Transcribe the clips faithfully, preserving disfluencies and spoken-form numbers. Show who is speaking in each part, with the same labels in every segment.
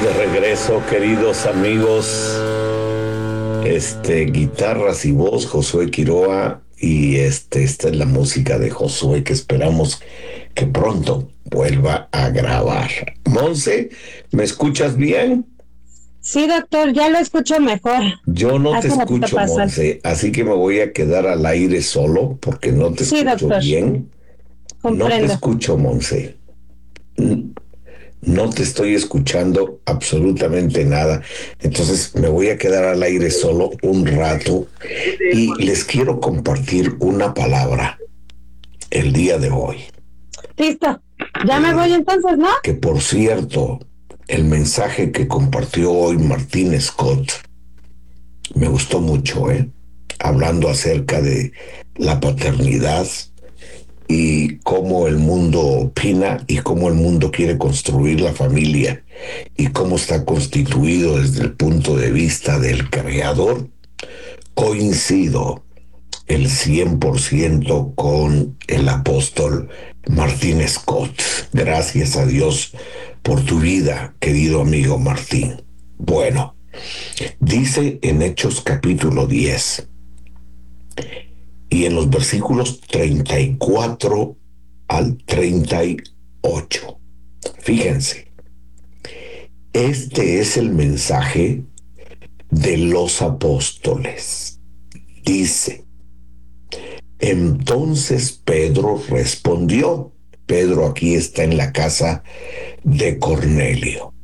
Speaker 1: de regreso, queridos amigos. Este, guitarras y voz, Josué Quiroa. Y este, esta es la música de Josué que esperamos que pronto vuelva a grabar. Monse, ¿me escuchas bien?
Speaker 2: Sí, doctor, ya lo escucho mejor.
Speaker 1: Yo no te
Speaker 2: Hace ratito
Speaker 1: escucho,
Speaker 2: pasó.
Speaker 1: Monse, así que me voy a quedar al aire solo porque no te
Speaker 2: Sí,
Speaker 1: escucho
Speaker 2: doctor,
Speaker 1: bien. No te
Speaker 2: comprendo.
Speaker 1: escucho, Monse. No te estoy escuchando absolutamente nada. Entonces me voy a quedar al aire solo un rato y les quiero compartir una palabra el día de hoy.
Speaker 2: Listo. Ya me voy
Speaker 1: Eh,
Speaker 2: entonces, ¿no?
Speaker 1: que por cierto, el mensaje que compartió hoy Martín Scott me gustó mucho, ¿eh? Hablando acerca de la paternidad y cómo el mundo opina y cómo el mundo quiere construir la familia y cómo está constituido desde el punto de vista del creador. Coincido el cien por ciento con el apóstol Martín Scott. Gracias a Dios por tu vida, querido amigo Martín. Bueno, dice en Hechos capítulo diez y en los versículos treinta y cuatro al treinta y ocho. Fíjense, este es el mensaje de los apóstoles. Dice, entonces Pedro respondió. Pedro aquí está en la casa de Cornelio.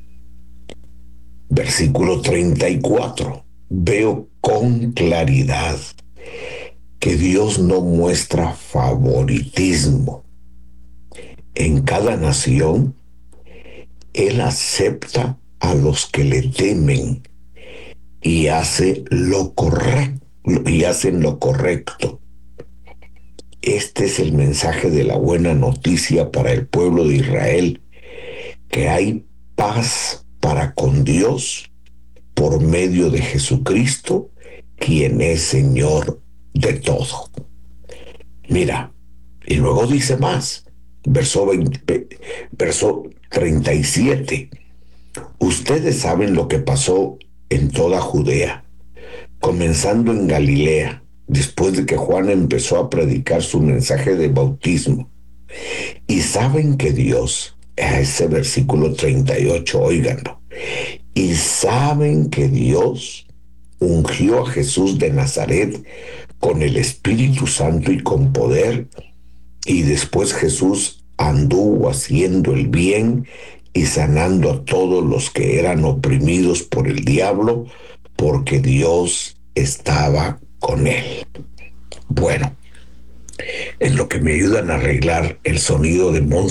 Speaker 1: Versículo treinta y cuatro. Veo con claridad que Dios no muestra favoritismo. En cada nación, Él acepta a los que le temen y hace lo correcto y hacen lo correcto. Este es el mensaje de la buena noticia para el pueblo de Israel, que hay paz para con Dios por medio de Jesucristo, quien es Señor de todo. Mira, y luego dice más, verso, veinte, verso treinta y siete. Ustedes saben lo que pasó en toda Judea, comenzando en Galilea, después de que Juan empezó a predicar su mensaje de bautismo. Y saben que Dios, a ese versículo treinta y ocho, óiganlo, y saben que Dios ungió a Jesús de Nazaret con el Espíritu Santo y con poder, y después Jesús anduvo haciendo el bien y sanando a todos los que eran oprimidos por el diablo, porque Dios estaba con él. Bueno, en lo que me ayudan a arreglar el sonido de Monza